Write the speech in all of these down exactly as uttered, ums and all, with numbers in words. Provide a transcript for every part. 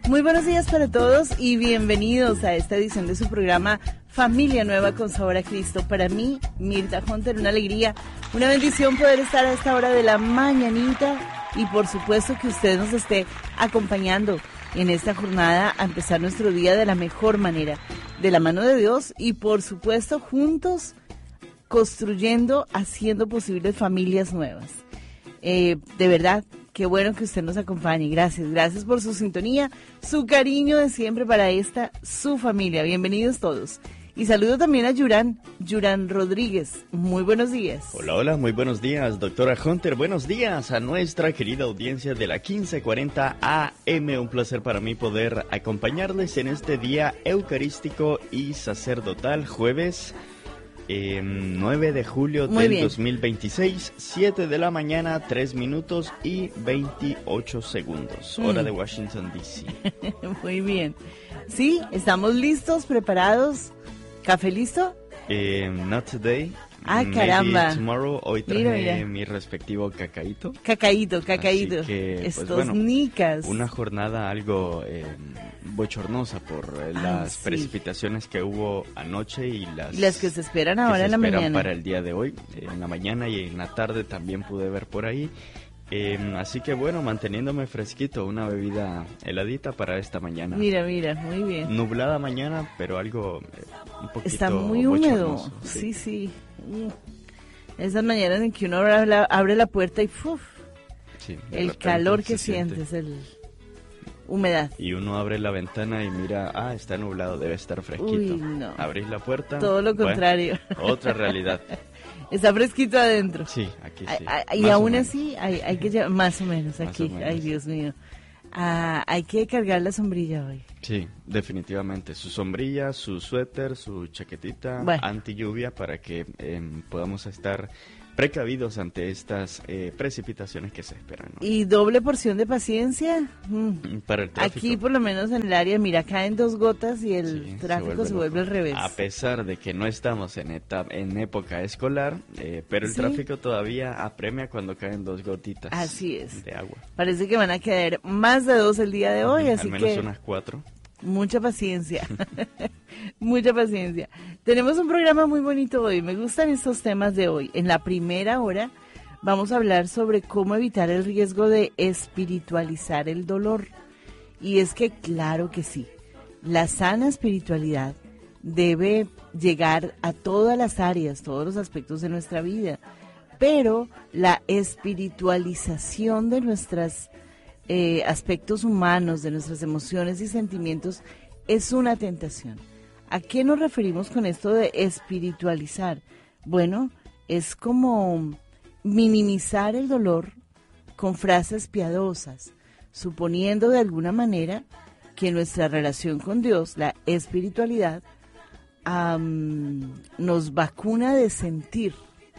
Muy buenos días para todos y bienvenidos a esta edición de su programa Familia Nueva con Sabor a Cristo. Para mí, Mirta Hunter, una alegría, una bendición poder estar a esta hora de la mañanita y por supuesto que usted nos esté acompañando en esta jornada a empezar nuestro día de la mejor manera, de la mano de Dios y por supuesto juntos construyendo, haciendo posibles familias nuevas. Eh, de verdad, qué bueno que usted nos acompañe. Gracias, gracias por su sintonía, su cariño de siempre para esta, su familia. Bienvenidos todos. Y saludo también a Yuran, Yuran Rodríguez. Muy buenos días. Hola, hola, muy buenos días, doctora Hunter. Buenos días a nuestra querida audiencia de la quince cuarenta A M. Un placer para mí poder acompañarles en este día eucarístico y sacerdotal, jueves Eh, nueve de julio Muy del bien. dos mil veintiséis, siete de la mañana, tres minutos y veintiocho segundos, hora Mm. de Washington, D C Muy bien. Sí, estamos listos, preparados. ¿Café listo? Eh, not today. Ah, Maybe caramba. tomorrow. Hoy traje Mira, mira. mi respectivo cacaíto. Cacaíto, cacaíto. Así que, pues, Estos bueno, nicas. Una jornada algo eh, bochornosa por eh, Ah, las sí. precipitaciones que hubo anoche y las, Y las que se esperan que ahora se en la esperan mañana. para el día de hoy. Eh, en la mañana y en la tarde también pude ver por ahí. Eh, así que bueno, manteniéndome fresquito, una bebida heladita para esta mañana. Mira, mira, muy bien. Nublada mañana, pero algo eh, un poquito Está muy húmedo. bochornoso, Sí, sí. Mm. Esas mañanas en que uno abre la, abre la puerta y ¡fuf! Sí, de El repente calor se que siente. sientes, el humedad. Y uno abre la ventana y mira, ah, está nublado, debe estar fresquito. Uy, no. Abrís la puerta. Todo lo bueno, contrario. otra realidad. Está fresquito adentro. Sí, aquí sí. Ay, ay, y más o aún menos. así, hay, hay que llevar, más o menos Más aquí, o menos. ay Dios mío, ah, hay que cargar la sombrilla hoy. Sí, definitivamente. Su sombrilla, su suéter, su chaquetita Bueno. anti lluvia para que em, podamos estar precavidos ante estas eh, precipitaciones que se esperan, ¿no? Y doble porción de paciencia. mm. Para el tráfico. Aquí por lo menos en el área, mira, caen dos gotas y el Sí, tráfico se vuelve, loco. al revés. A pesar de que no estamos en, eta- en época escolar, eh, pero el Sí. tráfico todavía apremia cuando caen dos gotitas Así es. de agua. Parece que van a caer más de dos el día de hoy, así Al menos que unas cuatro. mucha paciencia, mucha paciencia. Tenemos un programa muy bonito hoy, me gustan estos temas de hoy. En la primera hora vamos a hablar sobre cómo evitar el riesgo de espiritualizar el dolor. Y es que claro que sí, la sana espiritualidad debe llegar a todas las áreas, todos los aspectos de nuestra vida, pero la espiritualización de nuestras eh, aspectos humanos, de nuestras emociones y sentimientos es una tentación. ¿A qué nos referimos con esto de espiritualizar? Bueno, es como minimizar el dolor con frases piadosas, suponiendo de alguna manera que nuestra relación con Dios, la espiritualidad, am, nos vacuna de sentir.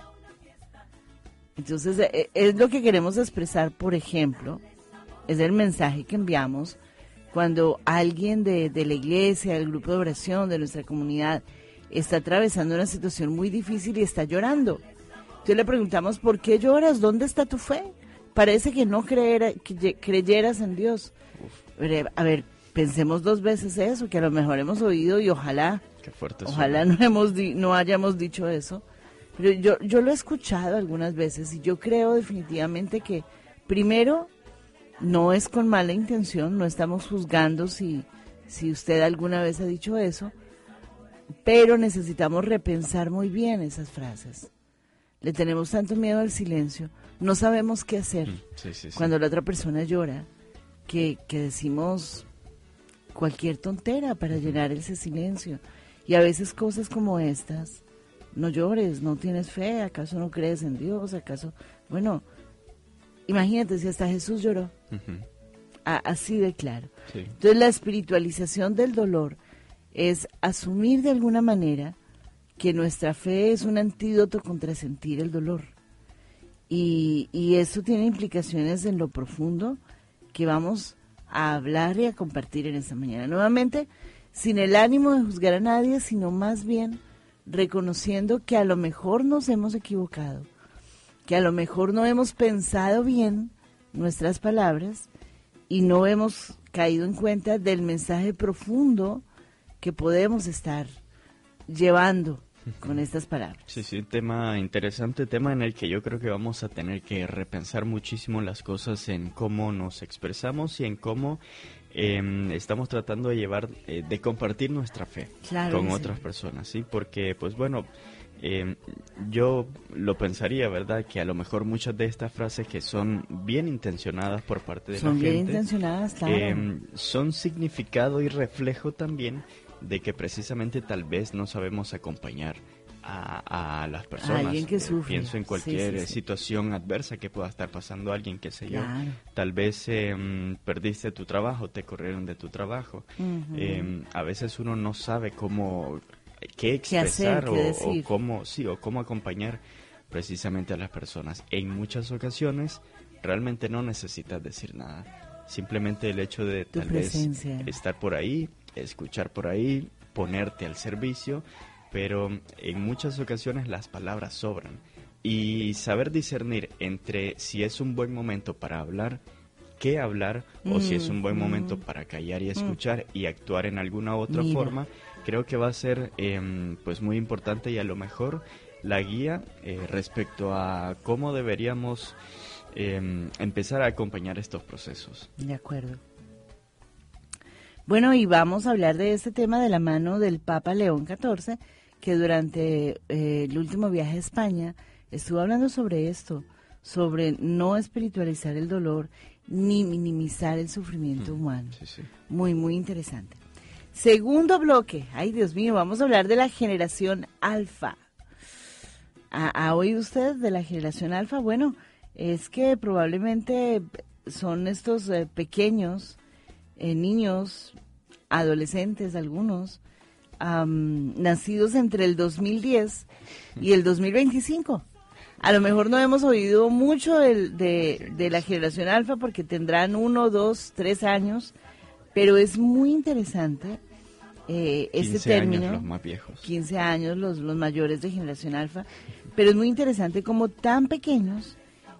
Entonces, eh, es lo que queremos expresar, por ejemplo, es el mensaje que enviamos cuando alguien de, de la iglesia, del grupo de oración, de nuestra comunidad, está atravesando una situación muy difícil y está llorando. Entonces le preguntamos, ¿por qué lloras? ¿Dónde está tu fe? Parece que no creera, que creyeras en Dios. Pero, a ver, pensemos dos veces eso, que a lo mejor hemos oído y ojalá, Qué fuerte ojalá suena. no, hemos di- no hayamos dicho eso. Pero yo, yo lo he escuchado algunas veces y yo creo definitivamente que, primero, no es con mala intención, no estamos juzgando si, si usted alguna vez ha dicho eso, pero necesitamos repensar muy bien esas frases. Le tenemos tanto miedo al silencio, no sabemos qué hacer Mm, sí, sí, sí. cuando la otra persona llora, que, que decimos cualquier tontera para llenar ese silencio. Y a veces cosas como estas, no llores, no tienes fe, ¿acaso no crees en Dios? ¿Acaso? Bueno, imagínate si hasta Jesús lloró, Ujú, a- así de claro. sí. Entonces la espiritualización del dolor es asumir de alguna manera que nuestra fe es un antídoto contra sentir el dolor. Y, y eso tiene implicaciones en lo profundo que vamos a hablar y a compartir en esta mañana. Nuevamente, sin el ánimo de juzgar a nadie, sino más bien reconociendo que a lo mejor nos hemos equivocado, que a lo mejor no hemos pensado bien nuestras palabras y no hemos caído en cuenta del mensaje profundo que podemos estar llevando con estas palabras. Sí, sí, tema interesante, tema en el que yo creo que vamos a tener que repensar muchísimo las cosas en cómo nos expresamos y en cómo eh, estamos tratando de llevar, eh, de compartir nuestra fe Claro con que otras sí. personas, ¿sí? Porque, pues bueno, eh, yo lo pensaría, ¿verdad? Que a lo mejor muchas de estas frases que son bien intencionadas por parte de Son la bien gente, intencionadas, claro. eh, son significado y reflejo también de que precisamente tal vez no sabemos acompañar a, a las personas. alguien que Eh, sufre. pienso en cualquier Sí, sí, sí. situación adversa que pueda estar pasando a alguien, qué sé yo. Claro. Tal vez eh, mm, perdiste tu trabajo, te corrieron de tu trabajo. Ujú. Eh, a veces uno no sabe cómo, qué ¿Qué hacer, expresar qué o, decir? o cómo, sí, o cómo acompañar precisamente a las personas. En muchas ocasiones realmente no necesitas decir nada. Simplemente el hecho de Tu tal presencia. vez estar por ahí, escuchar por ahí, ponerte al servicio, pero en muchas ocasiones las palabras sobran. Y saber discernir entre si es un buen momento para hablar, qué hablar, o si es un buen Mm, momento mm. para callar y escuchar y actuar en alguna otra Mira. forma, creo que va a ser em, pues muy importante y a lo mejor la guía eh, respecto a cómo deberíamos em, empezar a acompañar estos procesos. De acuerdo. Bueno, y vamos a hablar de este tema de la mano del Papa León catorce, que durante eh, el último viaje a España estuvo hablando sobre esto, sobre no espiritualizar el dolor ni minimizar el sufrimiento Mm, humano. sí, sí. Muy, muy interesante. Segundo bloque. Ay, Dios mío, vamos a hablar de la generación alfa. ¿Ha, ha oído usted de la generación alfa? Bueno, es que probablemente son estos eh, pequeños eh, niños, adolescentes algunos, am, nacidos entre el dos mil diez y el dos mil veinticinco. A lo mejor no hemos oído mucho el- de, de la generación alfa porque tendrán uno, dos, tres años, pero es muy interesante eh, este quince término. años los más viejos. quince años los, los mayores de generación alfa, pero es muy interesante como tan pequeños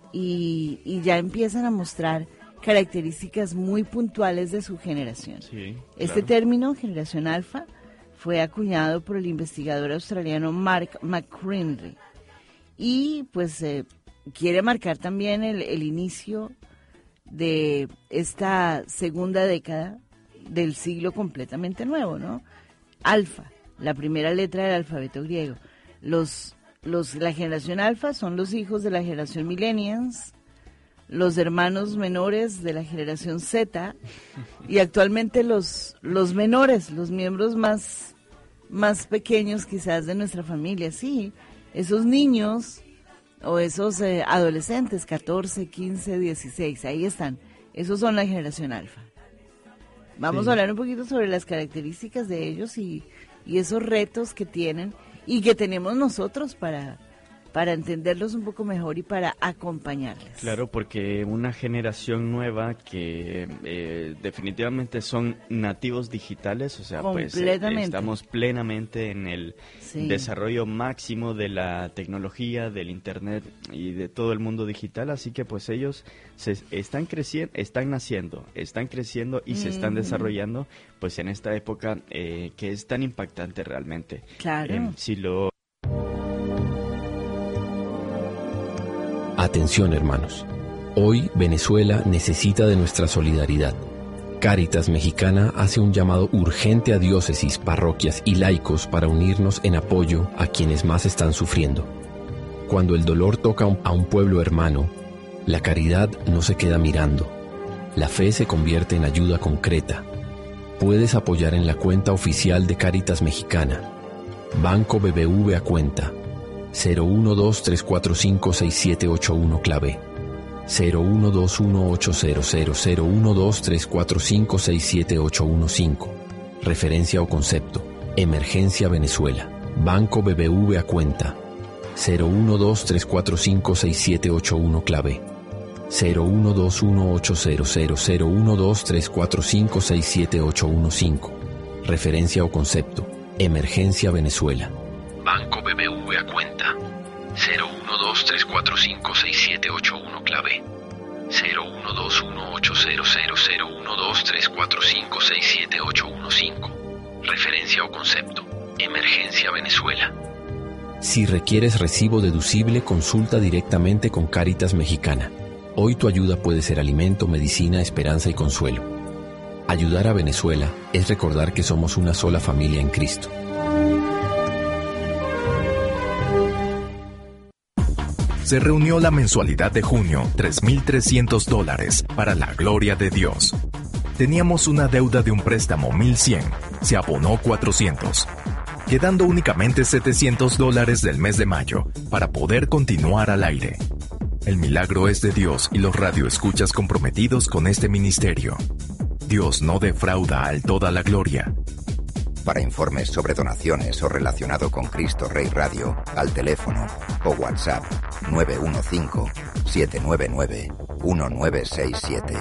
y, y ya empiezan a mostrar características muy puntuales de su generación. Sí, Este claro. término, generación alfa, fue acuñado por el investigador australiano Mark McCrindley y pues eh, quiere marcar también el, el inicio de esta segunda década del siglo completamente nuevo, ¿no? Alfa, la primera letra del alfabeto griego. Los, los, la generación alfa son los hijos de la generación millennials, los hermanos menores de la generación Z y actualmente los, los menores, los miembros más, más pequeños quizás de nuestra familia. Sí, esos niños o esos eh, adolescentes, catorce, quince, dieciséis, ahí están. Esos son la generación alfa. Vamos Sí. a hablar un poquito sobre las características de ellos y, y esos retos que tienen y que tenemos nosotros para, para entenderlos un poco mejor y para acompañarles. Claro, porque una generación nueva que eh, definitivamente son nativos digitales, o sea, pues eh, Completamente. estamos plenamente en el Sí. desarrollo máximo de la tecnología, del internet y de todo el mundo digital, así que pues ellos se están creciendo, están naciendo, están creciendo y se están Ujú. desarrollando pues en esta época eh, que es tan impactante realmente. Claro. Em, si lo Atención, hermanos. Hoy Venezuela necesita de nuestra solidaridad. Cáritas Mexicana hace un llamado urgente a diócesis, parroquias y laicos para unirnos en apoyo a quienes más están sufriendo. Cuando el dolor toca a un pueblo hermano, la caridad no se queda mirando. La fe se convierte en ayuda concreta. Puedes apoyar en la cuenta oficial de Cáritas Mexicana. Banco B B V a cuenta cero uno dos tres cuatro cinco seis siete ocho uno clave cero uno dos uno ocho cero cero cero uno dos tres cuatro cinco seis siete ocho uno cinco. Referencia o concepto: Emergencia Venezuela. Banco B B V a cuenta cero uno dos tres cuatro cinco seis siete ocho uno clave cero uno dos uno ocho cero cero cero uno dos tres cuatro cinco seis siete ocho uno cinco. Referencia o concepto: Emergencia Venezuela. Banco B B V a cuenta cero uno dos tres cuatro cinco seis siete ocho uno clave cero uno dos uno ocho cero cero cero uno dos tres cuatro cinco seis siete ocho uno cinco. Referencia o concepto: Emergencia Venezuela. Si requieres recibo deducible, consulta directamente con Cáritas Mexicana. Hoy tu ayuda puede ser alimento, medicina, esperanza y consuelo. Ayudar a Venezuela es recordar que somos una sola familia en Cristo. Se reunió la mensualidad de junio, tres mil trescientos dólares, para la gloria de Dios. Teníamos una deuda de un préstamo mil cien, se abonó cuatrocientos, quedando únicamente setecientos dólares del mes de mayo para poder continuar al aire. El milagro es de Dios y los radioescuchas comprometidos con este ministerio. Dios no defrauda al toda la gloria. Para informes sobre donaciones o relacionado con Cristo Rey Radio, al teléfono o WhatsApp nueve uno cinco, siete nueve nueve, uno nueve seis siete.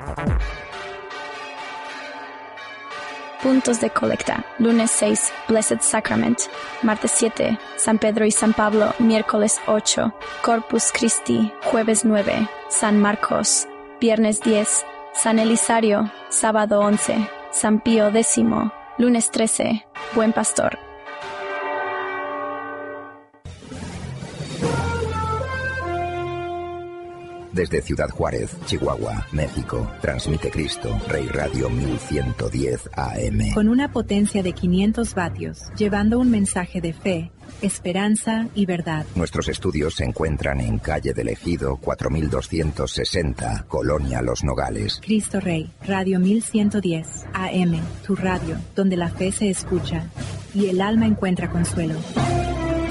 Puntos de colecta. Lunes seis, Blessed Sacrament. Martes siete, San Pedro y San Pablo. Miércoles ocho, Corpus Christi. Jueves nueve, San Marcos. Viernes diez, San Elisario. Sábado once, San Pío X. Lunes trece, Buen Pastor. Desde Ciudad Juárez, Chihuahua, México, transmite Cristo Rey Radio mil ciento diez A M. Con una potencia de quinientos vatios, llevando un mensaje de fe, esperanza y verdad. Nuestros estudios se encuentran en calle del Ejido cuatro mil doscientos sesenta, Colonia Los Nogales. Cristo Rey, Radio mil ciento diez A M, tu radio, donde la fe se escucha y el alma encuentra consuelo.